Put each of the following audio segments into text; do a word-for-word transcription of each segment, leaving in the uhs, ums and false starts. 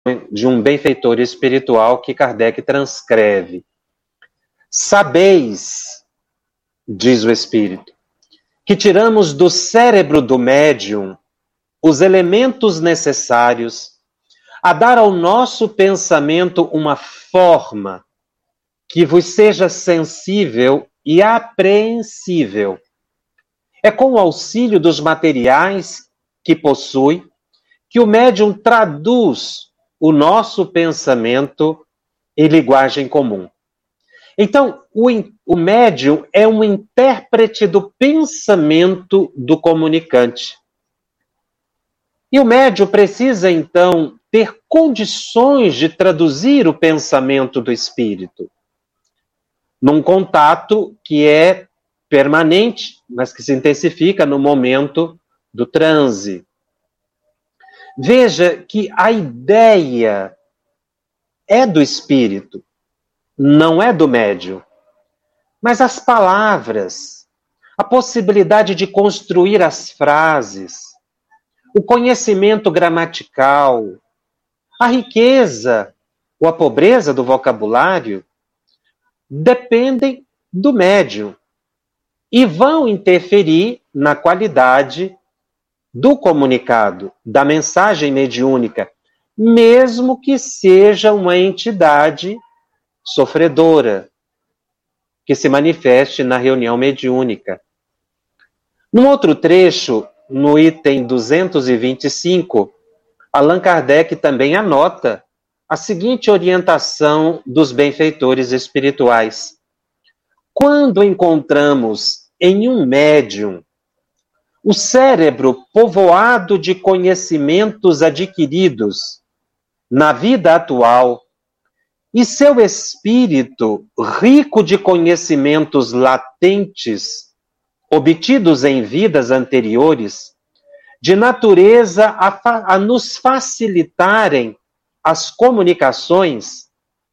de um benfeitor espiritual que Kardec transcreve. Sabeis, diz o Espírito, que tiramos do cérebro do médium os elementos necessários a dar ao nosso pensamento uma forma que vos seja sensível e apreensível. É com o auxílio dos materiais que possui que o médium traduz o nosso pensamento em linguagem comum. Então, o, o médium é um intérprete do pensamento do comunicante. E o médium precisa, então, ter condições de traduzir o pensamento do espírito num contato que é permanente, mas que se intensifica no momento do transe. Veja que a ideia é do espírito, não é do médium. Mas as palavras, a possibilidade de construir as frases, o conhecimento gramatical, a riqueza ou a pobreza do vocabulário dependem do médium e vão interferir na qualidade do comunicado, da mensagem mediúnica, mesmo que seja uma entidade sofredora, que se manifeste na reunião mediúnica. Num outro trecho, no item duzentos e vinte e cinco, Allan Kardec também anota a seguinte orientação dos benfeitores espirituais. Quando encontramos em um médium o cérebro povoado de conhecimentos adquiridos na vida atual e seu espírito rico de conhecimentos latentes obtidos em vidas anteriores, de natureza a, a nos facilitarem as comunicações,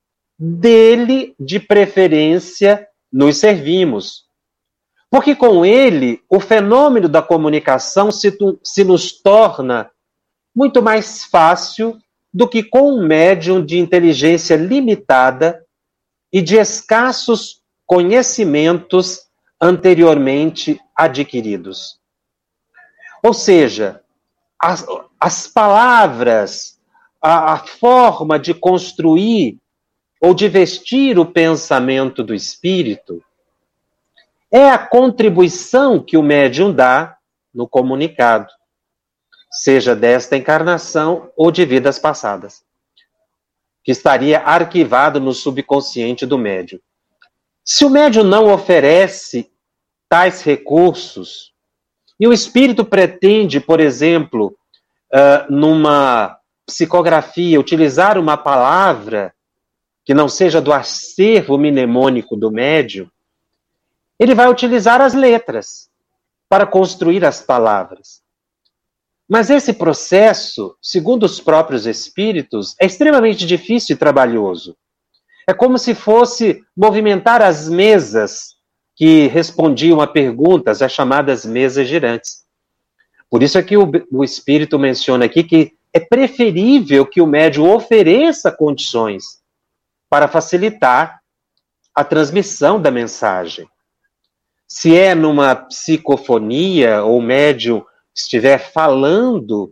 dele, de preferência, nos servimos. Porque com ele, o fenômeno da comunicação se, se nos torna muito mais fácil do que com um médium de inteligência limitada e de escassos conhecimentos anteriormente adquiridos. Ou seja, as, as palavras, a, a forma de construir ou de vestir o pensamento do espírito é a contribuição que o médium dá no comunicado, seja desta encarnação ou de vidas passadas, que estaria arquivado no subconsciente do médium. Se o médium não oferece tais recursos, e o espírito pretende, por exemplo, uh, numa psicografia, utilizar uma palavra que não seja do acervo mnemônico do médium, ele vai utilizar as letras para construir as palavras. Mas esse processo, segundo os próprios espíritos, é extremamente difícil e trabalhoso. É como se fosse movimentar as mesas que respondiam a perguntas, as chamadas mesas girantes. Por isso é que o, o espírito menciona aqui que é preferível que o médium ofereça condições para facilitar a transmissão da mensagem. Se é numa psicofonia ou o médium estiver falando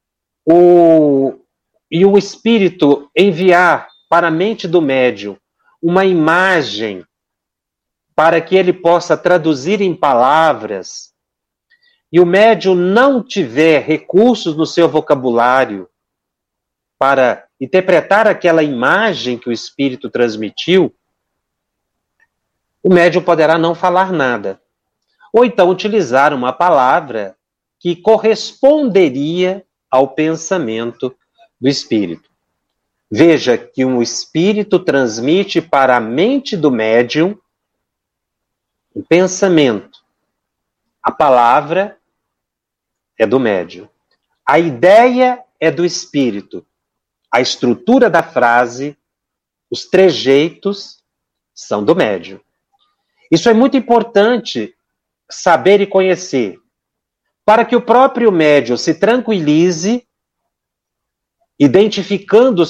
o, e o espírito enviar para a mente do médium uma imagem para que ele possa traduzir em palavras, e o médium não tiver recursos no seu vocabulário para interpretar aquela imagem que o espírito transmitiu, o médium poderá não falar nada. Ou então utilizar uma palavra que corresponderia ao pensamento do espírito. Veja que um espírito transmite para a mente do médium um pensamento. A palavra é do médium. A ideia é do espírito. A estrutura da frase, os trejeitos são do médium. Isso é muito importante saber e conhecer, para que o próprio médium se tranquilize identificando